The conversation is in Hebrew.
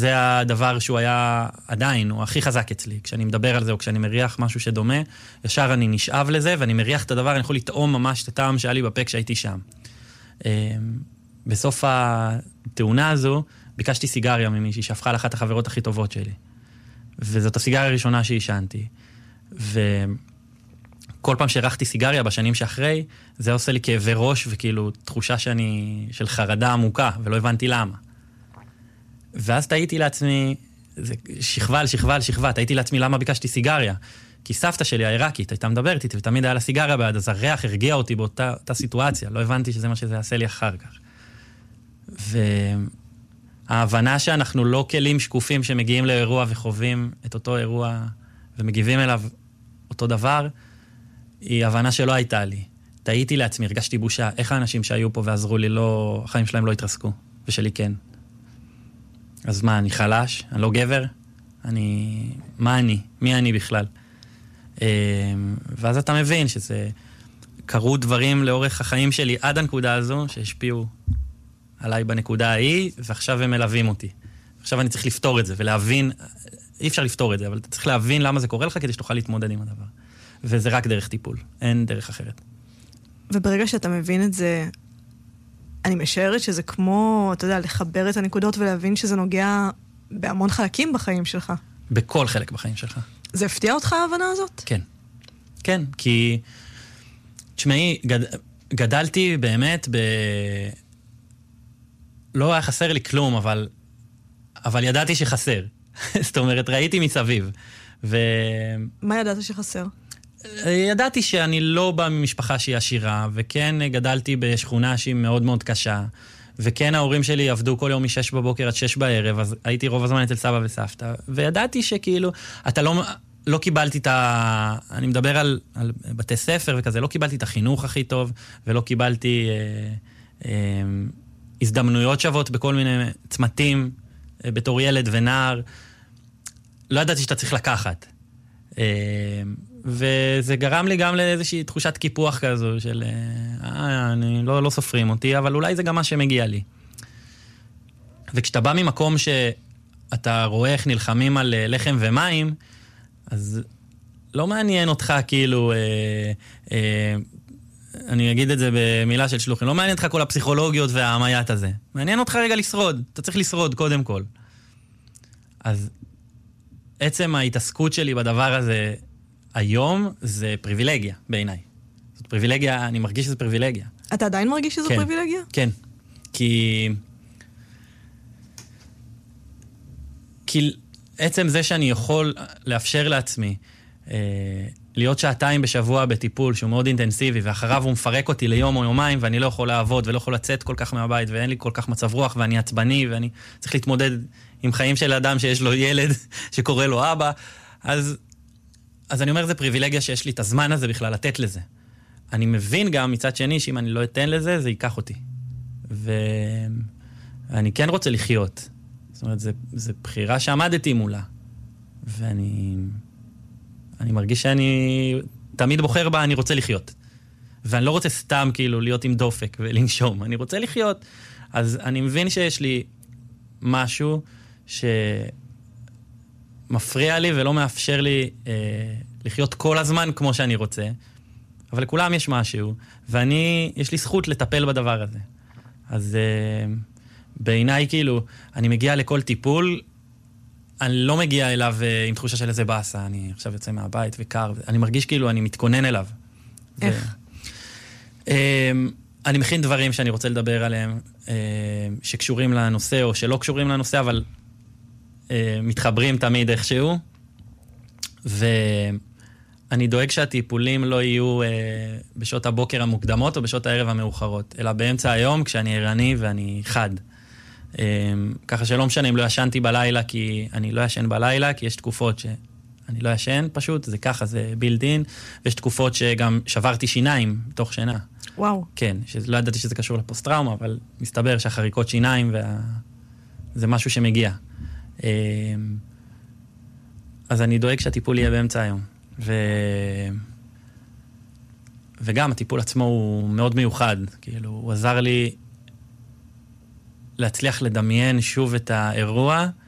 זה הדבר שהוא היה עדיין, הוא הכי חזק אצלי. כשאני מדבר על זה, או כשאני מריח משהו שדומה, ישר אני נשאב לזה, ואני מריח את הדבר, אני יכול לטעום ממש את הטעם שהיה לי בפה כשהייתי שם. בסוף התאונה הזו, ביקשתי סיגריה ממישהי, שהפכה לאחת החברות הכי טובות שלי. וזאת הסיגריה הראשונה שהשנתי. וכל פעם שהרחתי סיגריה בשנים שאחרי, זה עושה לי כאבי ראש, וכאילו תחושה של חרדה עמוקה, ולא הבנתי למה. ואז תהיתי לעצמי, שכבה על שכבה על שכבה, תהיתי לעצמי למה ביקשתי סיגריה. כי סבתא שלי העיראקית הייתה מדברת איתי, ותמיד היה לה סיגריה ביד, אז הריח הרגיע אותי באותה סיטואציה, לא הבנתי שזה מה שזה יעשה לי אחר כך. וההבנה שאנחנו לא כלים שקופים שמגיעים לאירוע וחווים את אותו אירוע, ומגיבים אליו אותו דבר, היא הבנה שלא הייתה לי. תהיתי לעצמי, הרגשתי בושה, איך האנשים שהיו פה ועזרו לי, החיים שלהם לא התרסקו, ושלי כן. אז מה, אני חלש? אני לא גבר? מה אני? מי אני בכלל? ואז אתה מבין שזה קרו דברים לאורך החיים שלי עד הנקודה הזו, שהשפיעו עליי בנקודה ההיא, ועכשיו הם מלווים אותי. עכשיו אני צריך לפתור את זה, ולהבין, אי אפשר לפתור את זה, אבל אתה צריך להבין למה זה קורה לך, כדי שתוכל להתמודד עם הדבר. וזה רק דרך טיפול, אין דרך אחרת. וברגע שאתה מבין את זה, אני משערת שזה כמו, אתה יודע, לחבר את הנקודות ולהבין שזה נוגע בהמון חלקים בחיים שלך. בכל חלק בחיים שלך. זה הפתיע אותך ההבנה הזאת? כן. כן, כי תשמעי, גדלתי באמת לא היה חסר לי כלום, אבל ידעתי שחסר. זאת אומרת, ראיתי מסביב. מה ידעת שחסר? ידעתי שאני לא בא ממשפחה שהיא עשירה, וכן גדלתי בשכונה שהיא מאוד מאוד קשה, וכן ההורים שלי עבדו כל יום מ-6 בבוקר עד 6 בערב, אז הייתי רוב הזמן אצל סבא וסבתא, וידעתי שכאילו, אתה לא קיבלתי אני מדבר על בתי ספר וכזה, לא קיבלתי את החינוך הכי טוב, ולא קיבלתי הזדמנויות שוות בכל מיני צמתים, בתור ילד ונער. לא ידעתי שאתה צריך לקחת. וזה גרם לי גם לאיזושהי תחושת קיפוח כזו, של אני לא סופרים אותי, אבל אולי זה גם מה שמגיע לי. וכשאתה בא ממקום שאתה רואה איך נלחמים על לחם ומים, אז לא מעניין אותך כאילו, אני אגיד את זה במילה של שלוחים, לא מעניין אותך כל הפסיכולוגיות והעמיית הזה. מעניין אותך רגע לשרוד, אתה צריך לשרוד קודם כל. אז עצם ההתעסקות שלי בדבר הזה היום זה פריבילגיה בעיניי. זאת פריבילגיה, אני מרגיש שזה פריבילגיה. אתה עדיין מרגיש שזו פריבילגיה? כן, כי עצם זה שאני יכול לאפשר לעצמי להיות 2 שעתיים בשבוע בטיפול שהוא מאוד אינטנסיבי, ואחריו הוא מפרק אותי ליום או יומיים, ואני לא יכול לעבוד ולא יכול לצאת כל כך מהבית, ואין לי כל כך מצב רוח, ואני עצבני, ואני צריך להתמודד עם חיים של אדם שיש לו ילד שקורא לו אבא. אז אני אומר, זה פריבילגיה שיש לי את הזמן הזה בכלל לתת לזה. אני מבין גם מצד שני שאם אני לא אתן לזה, זה ייקח אותי. ואני כן רוצה לחיות. זאת אומרת, זה בחירה שעמדתי מולה. ואני מרגיש שאני תמיד בוחר בה, אני רוצה לחיות. ואני לא רוצה סתם כאילו להיות עם דופק ולנשום. אני רוצה לחיות. אז אני מבין שיש לי משהו שמפריע לי ולא מאפשר לי לחיות כל הזמן כמו שאני רוצה. אבל לכולם יש משהו, יש לי זכות לטפל בדבר הזה. אז בעיניי כאילו, אני מגיע לכל טיפול, אני לא מגיע אליו עם תחושה של איזה באסה, אני עכשיו יוצא מהבית וקר, אני מרגיש כאילו אני מתכונן אליו. איך? אני מכין דברים שאני רוצה לדבר עליהם, שקשורים לנושא או שלא קשורים לנושא, אבל מתחברים תמיד איכשהו, ואני דואג שהטיפולים לא יהיו בשעות הבוקר המוקדמות או בשעות הערב המאוחרות, אלא באמצע היום כשאני ערני ואני חד. ככה שלא משנה אם לא ישנתי בלילה, כי אני לא ישן בלילה, כי יש תקופות שאני לא ישן פשוט, זה ככה, זה בילדין, ויש תקופות שגם שברתי שיניים תוך שינה. וואו. כן, לא ידעתי שזה קשור לפוסט-טראומה, אבל מסתבר שהחריקות שיניים, זה משהו שמגיע. אז אני דואג שהטיפול יהיה באמצע היום. וגם הטיפול עצמו הוא מאוד מיוחד, כאילו, הוא עזר לי להצליח לדמיין שוב את האירוע,